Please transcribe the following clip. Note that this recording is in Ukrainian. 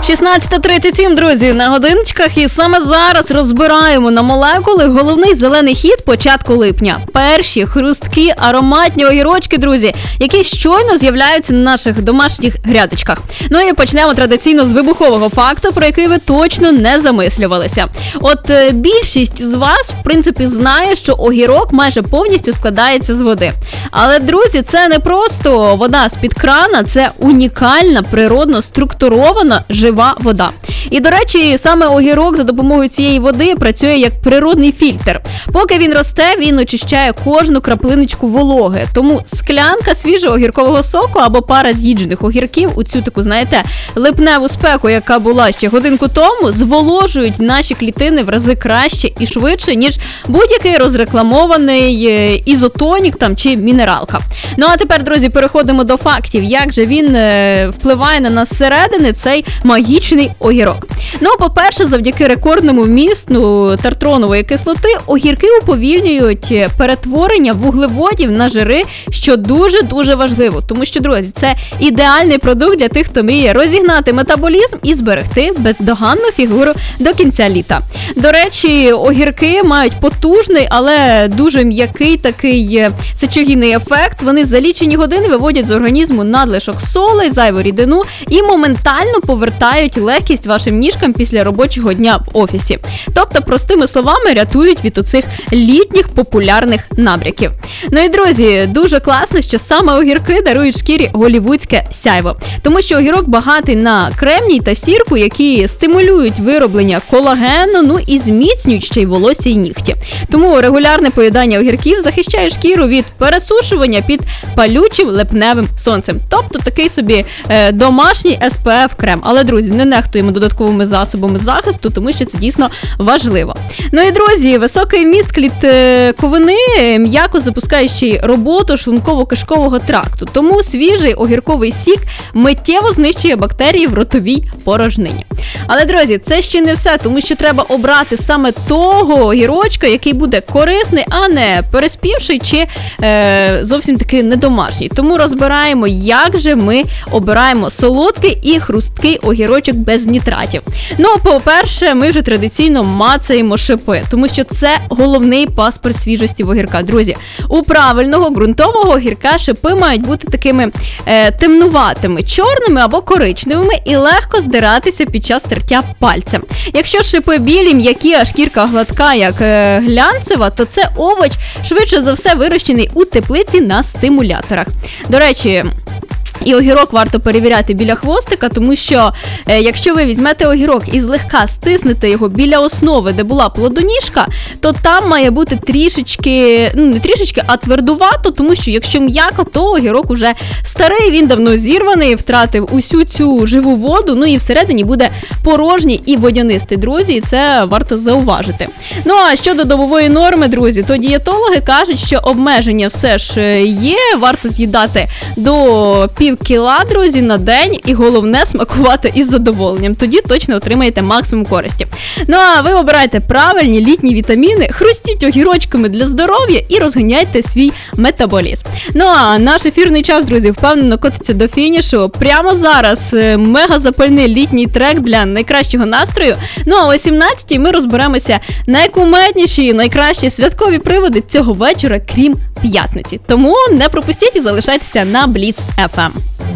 16:37, друзі, на годиночках, і саме зараз розбираємо на молекули головний зелений хід початку липня. Перші хрусткі ароматні огірочки, друзі, які щойно з'являються на наших домашніх грядочках. Ну і почнемо традиційно з вибухового факту, про який ви точно не замислювалися. От більшість з вас, в принципі, знає, що огірок майже повністю складається з води. Але, друзі, це не просто вода з-під крана, це унікальна, природно структурована, жива вода. І, до речі, саме огірок за допомогою цієї води працює як природний фільтр. Поки він росте, він очищає кожну краплиночку вологи. Тому склянка свіжого огіркового соку або пара з'їджених огірків у цю таку, знаєте, липневу спеку, яка була ще годинку тому, зволожують наші клітини в рази краще і швидше, ніж будь-який розрекламований ізотонік там чи мінералка. Ну а тепер, друзі, переходимо до фактів, як же він впливає на нас зсередини, цей магічний огірок. Ну, по-перше, завдяки рекордному вмісту тартронової кислоти огірки уповільнюють перетворення вуглеводів на жири, що дуже-дуже важливо. Тому що, друзі, це ідеальний продукт для тих, хто мріє розігнати метаболізм і зберегти бездоганну фігуру до кінця літа. До речі, огірки мають потужний, але дуже м'який такий сечогінний ефект. Вони за лічені години виводять з організму надлишок солей, зайву рідину і моментально повертають легкість вашим ніжкам після робочого дня в офісі. Тобто, простими словами, рятують від оцих літніх популярних набряків. Ну і, друзі, дуже класно, що саме огірки дарують шкірі голлівудське сяйво. Тому що огірок багатий на кремній та сірку, які стимулюють вироблення колагену, ну і зміцнюють ще й волосся і нігті. Тому регулярне поїдання огірків захищає шкіру від пересушування під палючим липневим сонцем. Тобто такий собі домашній SPF-крем. Але, друзі, не нехтуємо додатковими засобами захисту, тому що це дійсно важливо. Ну і, друзі, високий вміст клітковини м'яко запускає ще й роботу шлунково-кишкового тракту. Тому свіжий огірковий сік миттєво знищує бактерії в ротовій порожнині. Але, друзі, це ще не все, тому що треба обрати саме того огірочка, який буде корисний, а не переспівший чи зовсім таки недомашній. Тому розбираємо, як же ми обираємо солодкий і хрусткий огірочок без нітратів. Ну, по-перше, ми вже традиційно мацаємо шипи, тому що це головний паспорт свіжості в огірка. Друзі, у правильного ґрунтового огірка шипи мають бути такими темнуватими, чорними або коричневими і легко здиратися під час тертя пальцем. Якщо шипи білі, м'які, а шкірка гладка, як глянцева, то це овоч швидше за все вирощений у теплиці на стимуляторах. До речі, і огірок варто перевіряти біля хвостика, тому що якщо ви візьмете огірок і злегка стиснете його біля основи, де була плодоніжка, то там має бути трішечки, не трішечки, а твердувато, тому що якщо м'яко, то огірок уже старий, він давно зірваний, втратив усю цю живу воду, ну і всередині буде порожній і водянистий, друзі, і це варто зауважити. Ну а щодо добової норми, друзі, то дієтологи кажуть, що обмеження все ж є, варто з'їдати до пів кіла, друзі, на день, і головне смакувати із задоволенням. Тоді точно отримаєте максимум користі. Ну а ви обирайте правильні літні вітаміни, хрустіть огірочками для здоров'я і розганяйте свій метаболізм. Ну а наш ефірний час, друзі, впевнено котиться до фінішу. Прямо зараз мега запальний літній трек для найкращого настрою. Ну а о 17-й ми розберемося найкумедніші і найкращі святкові приводи цього вечора, крім п'ятниці. Тому не пропустіть і залишайтеся на Blitz FM.